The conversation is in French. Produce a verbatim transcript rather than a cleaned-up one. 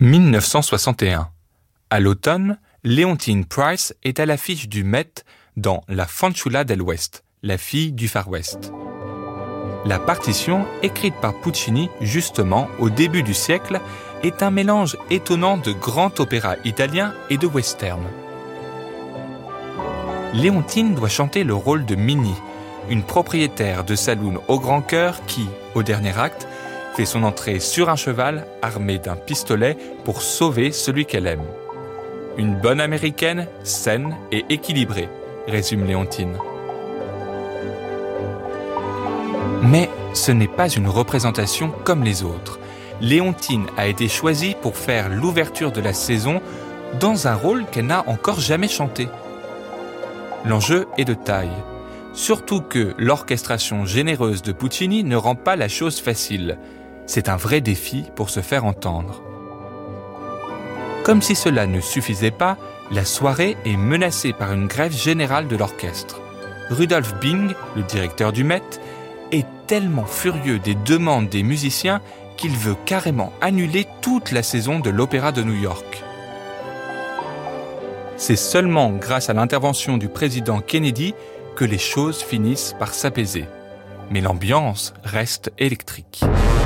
dix-neuf cent soixante et un. À l'automne, Leontine Price est à l'affiche du Met dans La Fanciulla del West, la fille du Far West. La partition, écrite par Puccini justement au début du siècle, est un mélange étonnant de grand opéra italien et de western. Leontine doit chanter le rôle de Minnie, une propriétaire de saloon au grand cœur qui, au dernier acte, fait son entrée sur un cheval armé d'un pistolet pour sauver celui qu'elle aime. Une bonne américaine, saine et équilibrée, résume Leontine. Mais ce n'est pas une représentation comme les autres. Leontine a été choisie pour faire l'ouverture de la saison dans un rôle qu'elle n'a encore jamais chanté. L'enjeu est de taille, surtout que l'orchestration généreuse de Puccini ne rend pas la chose facile. C'est un vrai défi pour se faire entendre. Comme si cela ne suffisait pas, la soirée est menacée par une grève générale de l'orchestre. Rudolf Bing, le directeur du Met, est tellement furieux des demandes des musiciens qu'il veut carrément annuler toute la saison de l'Opéra de New York. C'est seulement grâce à l'intervention du président Kennedy que les choses finissent par s'apaiser. Mais l'ambiance reste électrique.